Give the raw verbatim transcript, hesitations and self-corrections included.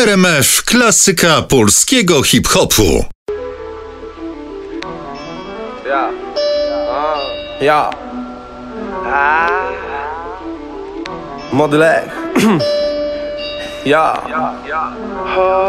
R M F, klasyka polskiego hip-hopu. Ja. Ja. Modlek. Ja.